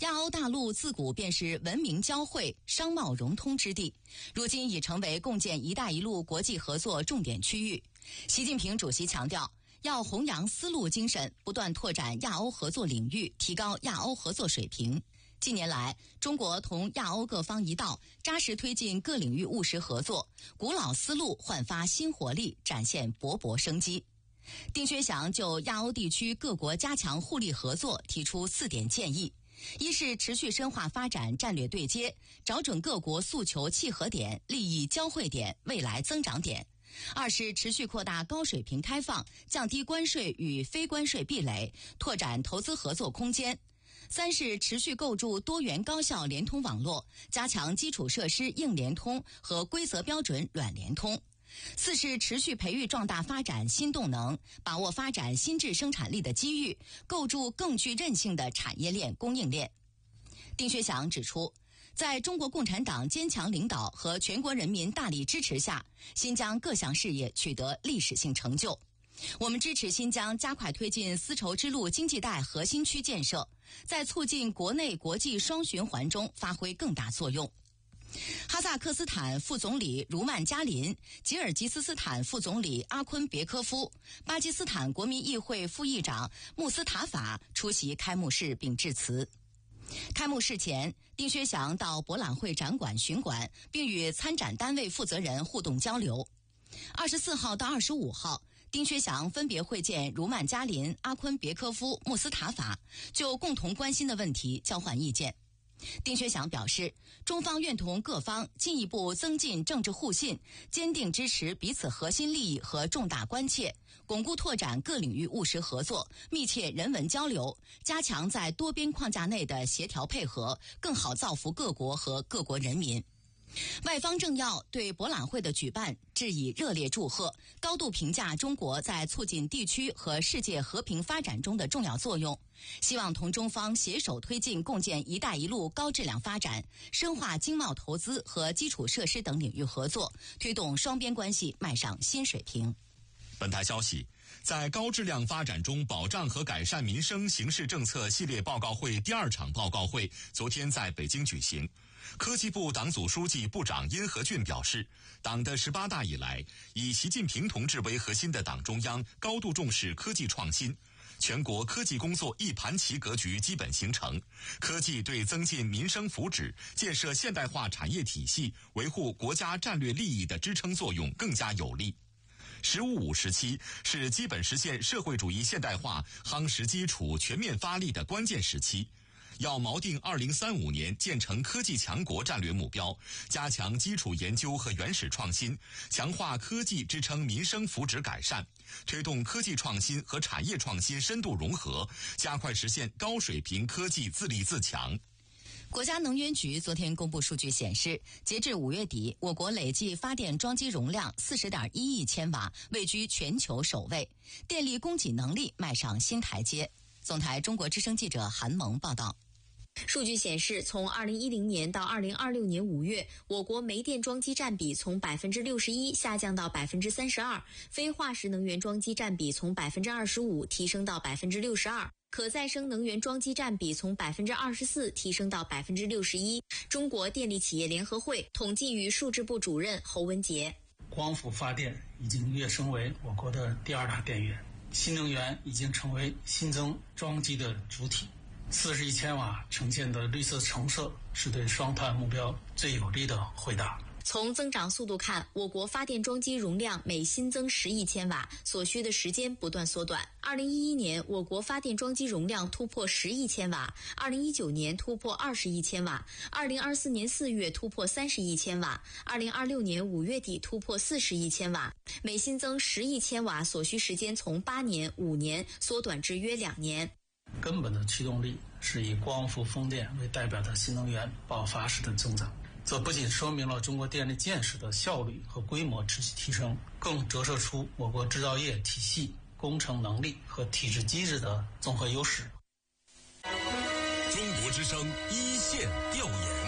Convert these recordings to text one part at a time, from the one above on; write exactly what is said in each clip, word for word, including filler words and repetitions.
亚欧大陆自古便是文明交汇、商贸融通之地，如今已成为共建“一带一路”国际合作重点区域。习近平主席强调，要弘扬丝路精神，不断拓展亚欧合作领域，提高亚欧合作水平。近年来，中国同亚欧各方一道，扎实推进各领域务实合作，古老丝路焕发新活力，展现勃勃生机。丁薛祥就亚欧地区各国加强互利合作提出四点建议：一是持续深化发展战略对接，找准各国诉求契合点、利益交汇点、未来增长点；二是持续扩大高水平开放，降低关税与非关税壁垒，拓展投资合作空间；三是持续构筑多元高效联通网络，加强基础设施硬联通和规则标准软联通；四是持续培育壮大发展新动能，把握发展新质生产力的机遇，构筑更具韧性的产业链供应链。丁薛祥指出，在中国共产党坚强领导和全国人民大力支持下，新疆各项事业取得历史性成就。我们支持新疆加快推进丝绸之路经济带核心区建设，在促进国内国际双循环中发挥更大作用。哈萨克斯坦副总理茹曼加林、吉尔吉斯斯坦副总理阿昆别科夫、巴基斯坦国民议会副议长穆斯塔法出席开幕式并致辞。开幕式前，丁薛祥到博览会展馆巡馆，并与参展单位负责人互动交流。二十四号到二十五号，丁薛祥分别会见茹曼加林、阿昆别科夫、穆斯塔法，就共同关心的问题交换意见。丁薛祥表示，中方愿同各方进一步增进政治互信，坚定支持彼此核心利益和重大关切，巩固拓展各领域务实合作，密切人文交流，加强在多边框架内的协调配合，更好造福各国和各国人民。外方政要对博览会的举办致以热烈祝贺，高度评价中国在促进地区和世界和平发展中的重要作用，希望同中方携手推进共建“一带一路”高质量发展，深化经贸投资和基础设施等领域合作，推动双边关系迈上新水平。 本台消息，在高质量发展中保障和改善民生形势政策系列报告会第二场报告会昨天在北京举行。科技部党组书记、部长殷和俊表示，党的十八大以来，以习近平同志为核心的党中央高度重视科技创新，全国科技工作一盘棋格局基本形成，科技对增进民生福祉、建设现代化产业体系、维护国家战略利益的支撑作用更加有力。十五五时期是基本实现社会主义现代化夯实基础、全面发力的关键时期，要锚定二零三五年建成科技强国战略目标，加强基础研究和原始创新，强化科技支撑民生福祉改善，推动科技创新和产业创新深度融合，加快实现高水平科技自立自强。 国家能源局昨天公布数据显示，截至五月底，我国累计发电装机容量 四十点一亿千瓦，位居全球首位，电力供给能力迈上新台阶。总台中国之声记者韩萌报道。 数据显示，从二零一零年到二零二六年五月，我国煤电装机占比从百分之六十一下降到百分之三十二，非化石能源装机占比从百分之二十五提升到百分之六十二，可再生能源装机占比从百分之二十四提升到百分之六十一。中国电力企业联合会统计与数字部主任侯文杰： 光伏发电已经跃升为我国的第二大电源，新能源已经成为新增装机的主体。四十亿千瓦呈现的绿色橙色是对双碳目标最有力的回答。 从增长速度看，我国发电装机容量每新增十亿千瓦，所需的时间不断缩短。二零一一年，我国发电装机容量突破十亿千瓦，二零一九年突破二十亿千瓦，二零二四年四月突破三十亿千瓦，二零二六年五月底突破四十亿千瓦。每新增十亿千瓦所需时间从八年、五年缩短至约两年。 根本的驱动力是以光伏、风电为代表的新能源爆发式的增长，这不仅说明了中国电力建设的效率和规模持续提升，更折射出我国制造业体系、工程能力和体制机制的综合优势。 中国之声一线调研。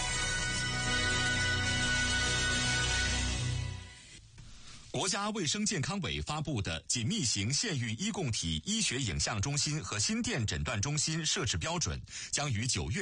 国家卫生健康委发布的紧密型县域医共体医学影像中心和心电诊断中心设置标准将于九月